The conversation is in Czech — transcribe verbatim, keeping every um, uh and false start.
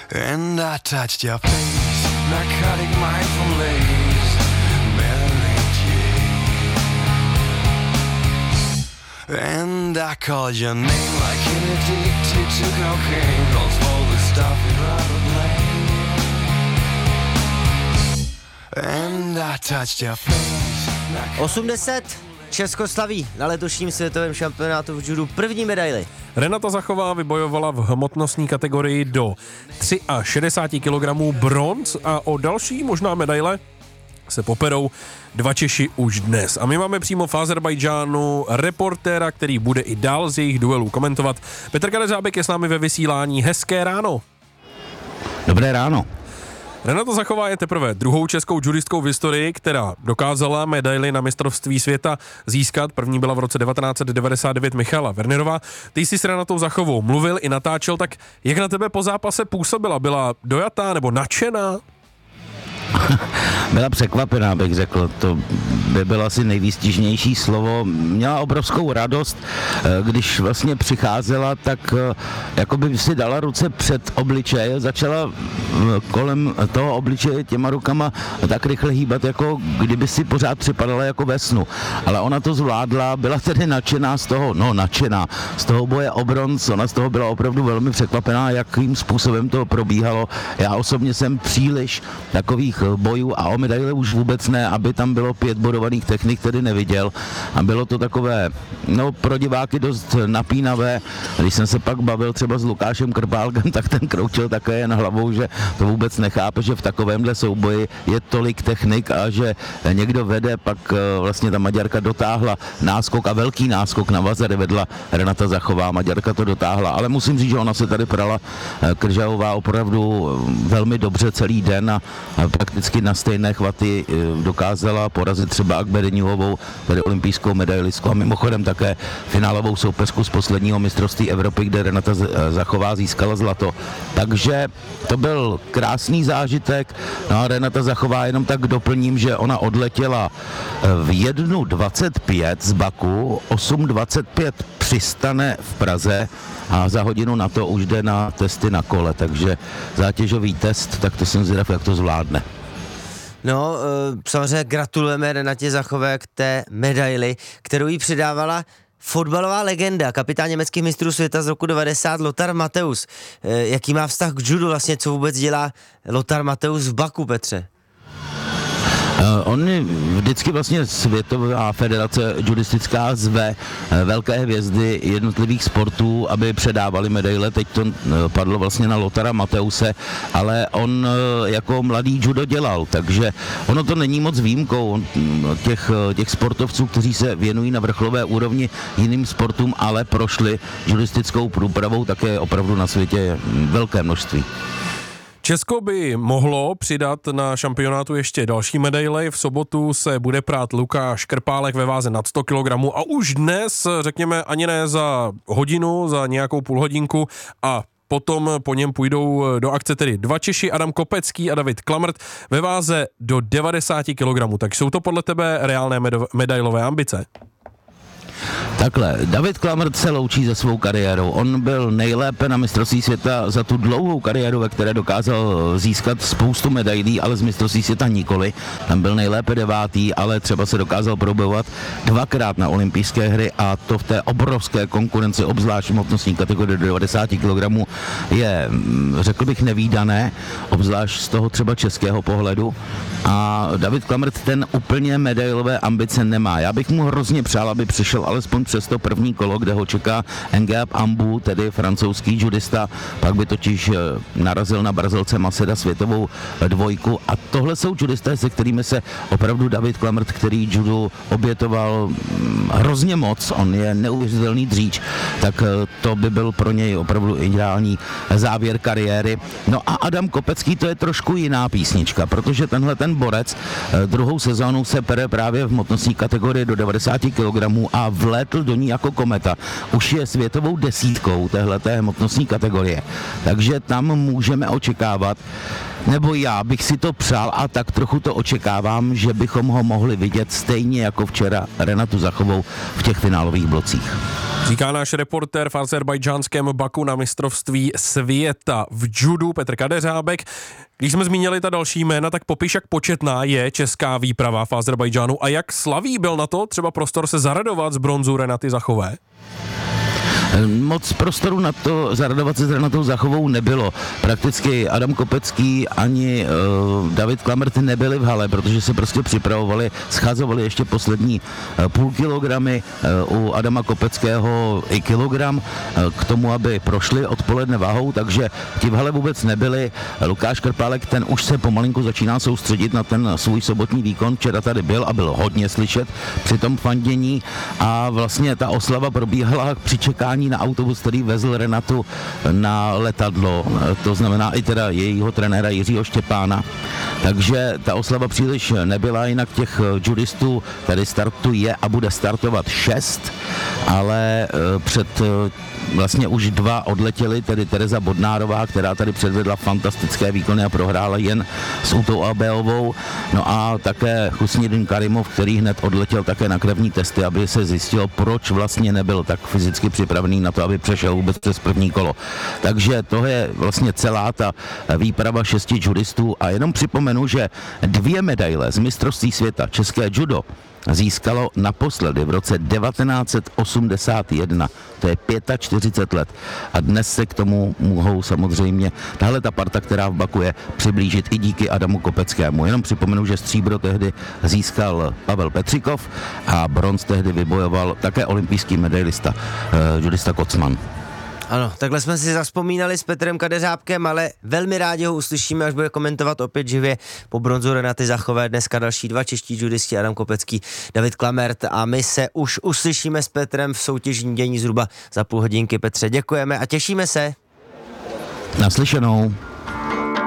And I touched your face, narcotic mindful lace, Mary Jane. And I called your name like an addicted to cocaine, calls for the stuff you'd rather blame. And I touched your face. osmdesát Česko slaví na letošním světovém šampionátu v judu první medaili. Renata Zachová vybojovala v hmotnostní kategorii do šedesáti tří kilogramů bronz a o další možná medaile se poperou dva Češi už dnes. A my máme přímo v Azerbajdžánu reportéra, který bude i dál z jejich duelů komentovat. Petr Kadeřábek je s námi ve vysílání. Hezké ráno. Dobré ráno. Renata Zachová je teprve druhou českou judistkou v historii, která dokázala medaili na mistrovství světa získat. První byla v roce devatenáct set devadesát devět Michaela Wernerová. Ty jsi s Renatou Zachovou mluvil i natáčel, tak jak na tebe po zápase působila? Byla dojatá nebo nadšená? Byla překvapená, bych řekl, to by bylo asi nejvýstižnější slovo. Měla obrovskou radost, když vlastně přicházela, tak jako by si dala ruce před obličej, začala kolem toho obličeje těma rukama tak rychle hýbat, jako kdyby si pořád připadala jako ve snu. Ale ona to zvládla, byla tedy nadšená z toho, no nadšená, z toho boje o bronz, ona z toho byla opravdu velmi překvapená, jakým způsobem to probíhalo. Já osobně jsem příliš takových bojů a o medaile už vůbec ne, aby tam bylo pět bodovaných technik, tedy neviděl. A bylo to takové, no pro diváky dost napínavé. Když jsem se pak bavil třeba s Lukášem Krpálkem, tak ten kroutil také jen hlavou, že to vůbec nechápe, že v takovémhle souboji je tolik technik a že někdo vede, pak vlastně ta Maďarka dotáhla náskok a velký náskok na Vazary vedla Renata Zachová. Maďarka to dotáhla, ale musím říct, že ona se tady prala Kržavová opravdu velmi dobře celý den a prakticky na stejné chvaty dokázala porazit třeba Akbereniovou, tedy olympijskou medailistku a mimochodem také finálovou soupeřku z posledního mistrovství Evropy, kde Renata Zachová získala zlato. Takže to byl krásný zážitek. No a Renata Zachová, jenom tak doplním, že ona odletěla v jedna dvacet pět z Baku, osm dvacet pět přistane v Praze a za hodinu na to už jde na testy na kole, takže zátěžový test, tak to jsem zvědav, jak to zvládne. No, samozřejmě gratulujeme Renatě Zachové k té medaili, kterou jí předávala fotbalová legenda, kapitán německých mistrů světa z roku devadesát Lothar Matthäus. Jaký má vztah k judu vlastně, co vůbec dělá Lothar Matthäus v Baku, Petře? On vždycky vlastně Světová federace judistická zve velké hvězdy jednotlivých sportů, aby předávali medaile. Teď to padlo vlastně na Lothara Matthäuse, ale on jako mladý judo dělal, takže ono to není moc výjimkou těch, těch sportovců, kteří se věnují na vrcholové úrovni jiným sportům, ale prošli judistickou průpravou také opravdu na světě velké množství. Česko by mohlo přidat na šampionátu ještě další medaile. V sobotu se bude prát Lukáš Krpálek ve váze nad sto kilogramů a už dnes, řekněme, ani ne za hodinu, za nějakou půlhodinku a potom po něm půjdou do akce tedy dva Češi, Adam Kopecký a David Klamrt ve váze do devadesáti kilogramů. Tak jsou to podle tebe reálné med- medailové ambice? Takhle, David Klamrt se loučí se svou kariérou. On byl nejlépe na mistrovství světa za tu dlouhou kariéru, ve které dokázal získat spoustu medailí, ale z mistrovství světa nikoli. Tam byl nejlépe devátý, ale třeba se dokázal probojovat dvakrát na olympijské hry a to v té obrovské konkurenci, obzvlášť v hmotnostní kategorii do devadesáti kilogramů, je, řekl bych, nevídané, obzvlášť z toho třeba českého pohledu. A David Klamrt ten úplně medailové ambice nemá. Já bych mu hrozně přál, aby přišel alespoň přes to první kolo, kde ho čeká Engab Ambu, tedy francouzský judista, pak by totiž narazil na Brazilce Maseda světovou dvojku a tohle jsou judisté, se kterými se opravdu David Klamrt, který judu obětoval hrozně moc, on je neuvěřitelný dříč, tak to by byl pro něj opravdu ideální závěr kariéry. No a Adam Kopecký, to je trošku jiná písnička, protože tenhle ten borec druhou sezónu se pere právě v hmotnostní kategorii do devadesáti kilogramů a vlétl do ní jako kometa. Už je světovou desítkou téhleté hmotnostní kategorie. Takže tam můžeme očekávat, nebo já bych si to přál a tak trochu to očekávám, že bychom ho mohli vidět stejně jako včera Renatu Zachovou v těch finálových blocích. Říká náš reportér v azerbajdžánském Baku na mistrovství světa v judu Petr Kadeřábek. Když jsme zmínili ta další jména, tak popiš, jak početná je česká výprava v Azerbajdžánu a jak slavý byl na to třeba prostor se zaradovat z bronzu Renaty Zachové? Moc prostoru na to zaradovat se s Renatou Zachovou nebylo. Prakticky Adam Kopecký ani uh, David Klamert nebyli v hale, protože se prostě připravovali, schazovali ještě poslední uh, půl kilogramy, uh, u Adama Kopeckého i kilogram uh, k tomu, aby prošli odpoledne váhou, takže ti v hale vůbec nebyli. Lukáš Krpálek, ten už se pomalinku začíná soustředit na ten svůj sobotní výkon. Včera tady byl a byl hodně slyšet při tom fandění a vlastně ta oslava probíhala při čekání na autobus, který vezl Renatu na letadlo, to znamená i teda jejího trenéra Jiřího Štěpána. Takže ta oslava příliš nebyla, jinak těch judistů tady startuje a bude startovat šest, ale před vlastně už dva odletěli, tedy Tereza Bodnárová, která tady předvedla fantastické výkony a prohrála jen s Utou Albeovou, no a také Husnidin Karimov, který hned odletěl také na krevní testy, aby se zjistilo, proč vlastně nebyl tak fyzicky připravený na to, aby přešel vůbec přes první kolo. Takže to je vlastně celá ta výprava šesti judistů a jenom připomenu, že dvě medaile z mistrovství světa české judo získalo naposledy v roce devatenáct set osmdesát jedna, to je čtyřicet pět let. A dnes se k tomu mohou samozřejmě tahle ta parta, která v Baku je, přiblížit i díky Adamu Kopeckému. Jenom připomenu, že stříbro tehdy získal Pavel Petříkov a bronz tehdy vybojoval také olympijský medailista uh, judista Kocman. Ano, takhle jsme si zazpomínali s Petrem Kadeřábkem, ale velmi rádi ho uslyšíme, až bude komentovat opět živě po bronzu Renaty Zachové. Dneska další dva čeští judisti, Adam Kopecký, David Klamert, a my se už uslyšíme s Petrem v soutěžní dění zhruba za půl hodinky. Petře, děkujeme a těšíme se. Naslyšenou.